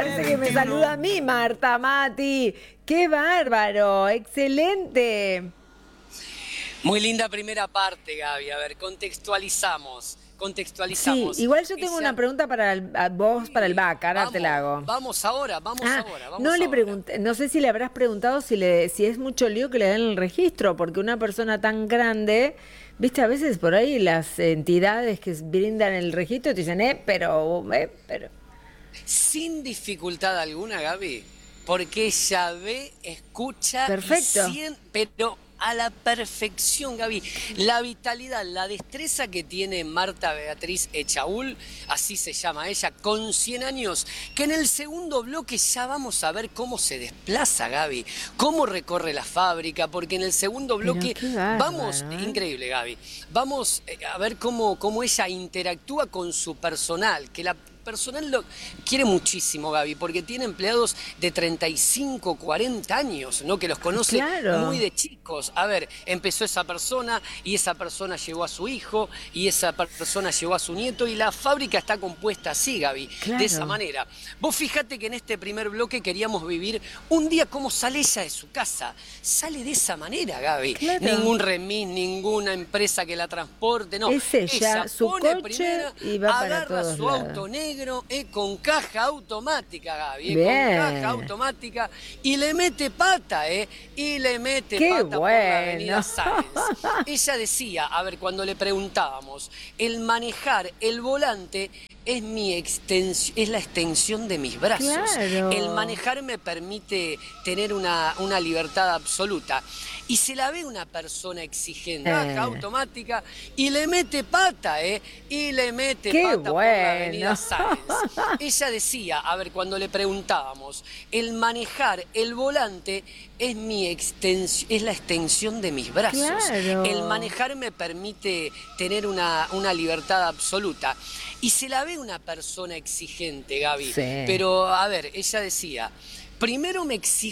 parece que me saluda a mí, Marta Mati. ¡Qué bárbaro! ¡Excelente! Muy linda primera parte, Gaby. A ver, contextualizamos. Sí, igual yo tengo Ella... una pregunta para vos, para el Sí, back, ahora te la hago. vamos ahora, vamos Ah, ahora, no vamos le ahora. pregunté, no sé si le habrás preguntado si es mucho lío que le den el registro, porque una persona tan grande, viste, a veces por ahí las entidades que brindan el registro te dicen, pero. Sin dificultad alguna, Gaby, porque ella ve, escucha y Perfecto. siente, pero a la perfección, Gaby. La vitalidad, la destreza que tiene Marta Beatriz Echaúl, así se llama ella, con 100 años, que en el segundo bloque ya vamos a ver cómo se desplaza, Gaby, cómo recorre la fábrica, porque en el segundo Pero bloque qué vamos, bárbaro, ¿eh? increíble, Gaby, vamos a ver cómo ella interactúa con su personal, que la personal lo quiere muchísimo, Gaby, porque tiene empleados de 35, 40 años, ¿no? Que los conoce muy Claro, de chicos. A ver, empezó esa persona y esa persona llegó a su hijo y esa persona llegó a su nieto y la fábrica está compuesta así, Gaby, de esa claro. manera. Vos fíjate que en este primer bloque queríamos vivir un día como sale ella de su casa. Sale de esa manera, Gaby. Claro. Ningún remis, ninguna empresa que la transporte, no. Es Ella ella, su pone coche primera, y va para agarra todos su lados. auto negro con caja automática, Gaby, con caja Bien. automática y le mete pata, y le mete Qué pata por la avenida bueno. Sáenz. Ella decía, a ver, cuando le preguntábamos, el manejar el volante es la extensión de mis brazos. El Claro. manejar me permite tener una libertad absoluta. Y se la ve una persona exigente, caja Eh, automática, y le mete pata, y le mete qué pata por la avenida bueno. Sáenz. Ella decía, a ver, cuando le preguntábamos, el manejar el volante es la extensión de mis brazos. El Claro. manejar me permite tener una libertad absoluta. Y se la ve una persona exigente, Gaby. Sí. Pero, a ver, ella decía, primero me exige